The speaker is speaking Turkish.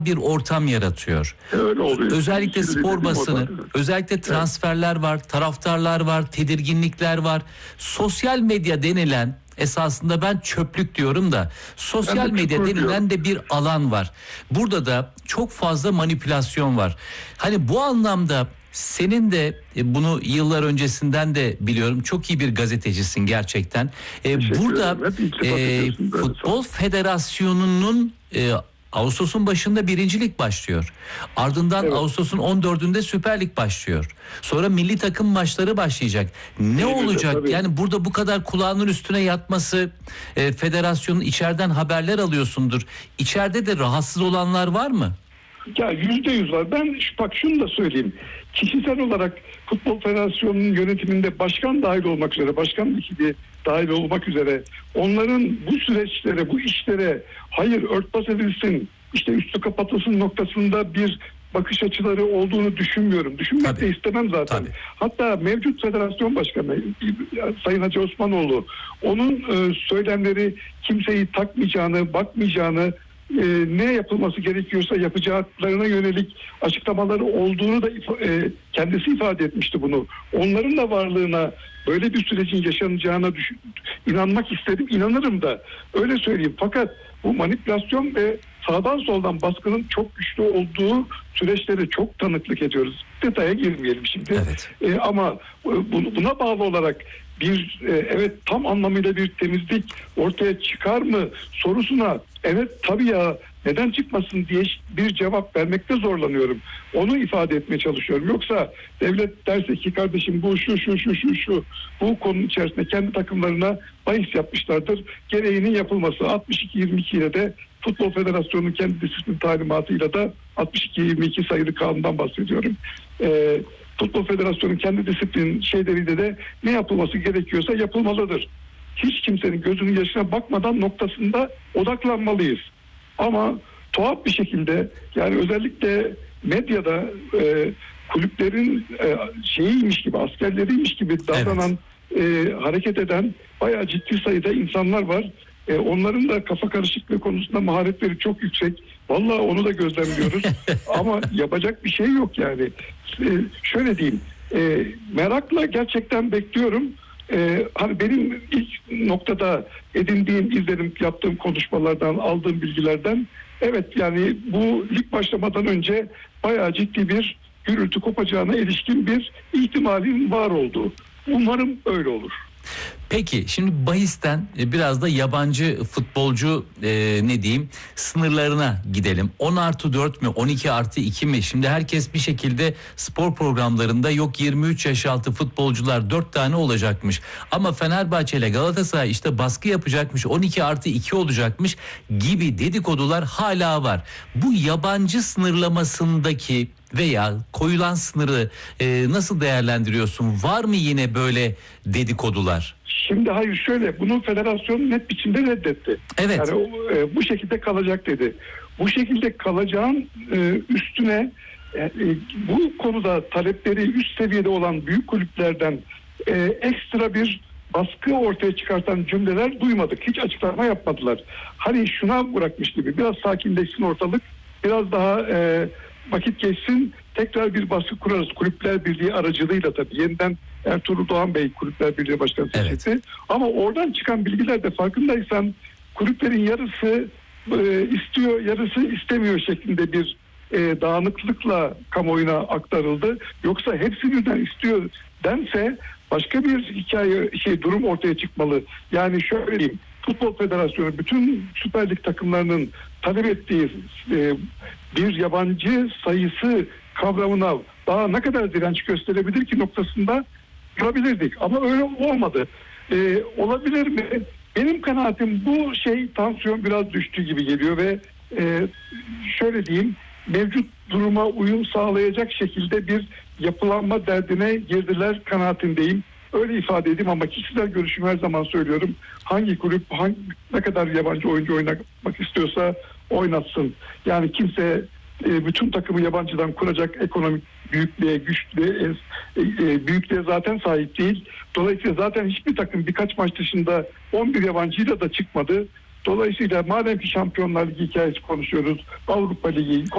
bir ortam yaratıyor. Öyle oluyor. Özellikle Şimdi spor dediğim basını, o da. özellikle transferler var, taraftarlar var, tedirginlikler var. Sosyal medya denilen, esasında ben çöplük diyorum da, sosyal Ben de medya çukur denilen diyorum. de bir alan var. Burada da çok fazla manipülasyon var. Hani bu anlamda senin de bunu yıllar öncesinden de biliyorum. Çok iyi bir gazetecisin gerçekten. Teşekkür Burada ederim. Hep iltifat ediyorsun böyle, sağ ol. Futbol Federasyonu'nun Ağustos'un başında birincilik başlıyor. Ardından Evet. Ağustos'un 14'ünde Süper Lig başlıyor. Sonra milli takım maçları başlayacak. Ne Eylül'de, olacak? tabii. Yani burada bu kadar kulağının üstüne yatması, federasyonun içeriden haberler alıyorsundur. İçeride de rahatsız olanlar var mı? Ya %100 var. Ben bak şunu da söyleyeyim. Kişisel olarak Futbol Federasyonu'nun yönetiminde başkan dahil olmak üzere, başkan ekibi dahil olmak üzere onların bu süreçlere, bu işlere hayır örtbas edilsin, işte üstü kapatılsın noktasında bir bakış açıları olduğunu düşünmüyorum. Düşünmek Tabii. de istemem zaten. Tabii. Hatta mevcut federasyon başkanı Sayın Hacı Osmanoğlu, onun söylemleri kimseyi takmayacağını, bakmayacağını, ne yapılması gerekiyorsa yapacaklarına yönelik açıklamaları olduğunu da kendisi ifade etmişti bunu. Onların da varlığına, böyle bir sürecin yaşanacağına inanmak istedim, inanırım da öyle söyleyeyim. Fakat bu manipülasyon ve sağdan soldan baskının çok güçlü olduğu süreçlere çok tanıklık ediyoruz. Detaya girmeyelim şimdi. Evet. Ama buna bağlı olarak bir evet tam anlamıyla bir temizlik ortaya çıkar mı sorusuna evet tabii ya neden çıkmasın diye bir cevap vermekte zorlanıyorum. Onu ifade etmeye çalışıyorum. Yoksa devlet derse ki kardeşim bu şu bu konunun içerisinde kendi takımlarına bahis yapmışlardır. Gereğinin yapılması 62-22 ile de Futbol Federasyonu'nun kendi disiplin talimatıyla da 62-22 sayılı kanundan bahsediyorum. Futbol Federasyonu'nun kendi disiplin şeyleriyle de ne yapılması gerekiyorsa yapılmalıdır. Hiç kimsenin gözünün yaşına bakmadan noktasında odaklanmalıyız. Ama tuhaf bir şekilde yani özellikle medyada kulüplerin şeyiymiş gibi, askerleriymiş gibi davranan, hareket eden bayağı ciddi sayıda insanlar var. Onların da kafa karışıklığı konusunda maharetleri çok yüksek. Vallahi onu da gözlemliyoruz. Ama yapacak bir şey yok yani. Şöyle diyeyim. Merakla gerçekten bekliyorum. Hani benim ilk noktada edindiğim, izlenim yaptığım konuşmalardan, aldığım bilgilerden evet yani bu lig başlamadan önce bayağı ciddi bir gürültü kopacağına ilişkin bir ihtimalin var olduğu. Umarım öyle olur. Peki şimdi bahisten biraz da yabancı futbolcu ne diyeyim sınırlarına gidelim. 10+4 mü 12+2 mi? Şimdi herkes bir şekilde spor programlarında yok 23 yaş altı futbolcular 4 tane olacakmış. Ama Fenerbahçe ile Galatasaray işte baskı yapacakmış 12+2 olacakmış gibi dedikodular hala var. Bu yabancı sınırlamasındaki veya koyulan sınırı nasıl değerlendiriyorsun? Var mı yine böyle dedikodular? Şimdi hayır şöyle, bunu federasyon net biçimde reddetti. Evet. Yani bu şekilde kalacak dedi. Bu şekilde kalacağın üstüne bu konuda talepleri üst seviyede olan büyük kulüplerden ekstra bir baskı ortaya çıkartan cümleler duymadık. Hiç açıklama yapmadılar. Hani şuna bırakmış gibi biraz sakinleşsin ortalık, biraz daha vakit geçsin, tekrar bir baskı kurarız. Kulüpler Birliği aracılığıyla tabii. Yeniden Ertuğrul Doğan Bey Kulüpler Birliği Başkanı seçildi. Evet. Ama oradan çıkan bilgiler de farkındaysan kulüplerin yarısı istiyor, yarısı istemiyor şeklinde bir dağınıklıkla kamuoyuna aktarıldı. Yoksa hepsi birden istiyor dense başka bir hikaye, durum ortaya çıkmalı. Yani şöyle diyeyim, Futbol Federasyonu bütün Süper Lig takımlarının talep ettiği bir yabancı sayısı kavramına daha ne kadar direnç gösterebilir ki noktasında durabilirdik. Ama öyle olmadı. Olabilir mi? Benim kanaatim bu tansiyon biraz düştü gibi geliyor ve şöyle diyeyim, mevcut duruma uyum sağlayacak şekilde bir yapılanma derdine girdiler kanaatindeyim. Öyle ifade edeyim ama kişisel görüşümü her zaman söylüyorum. Hangi kulüp ne kadar yabancı oyuncu oynamak istiyorsa oynatsın. Yani kimse bütün takımı yabancıdan kuracak ekonomik büyüklüğe, büyüklüğe zaten sahip değil. Dolayısıyla zaten hiçbir takım birkaç maç dışında 11 yabancıyla da çıkmadı. Dolayısıyla madem ki Şampiyonlar Ligi hikayesi konuşuyoruz, Avrupa Ligi,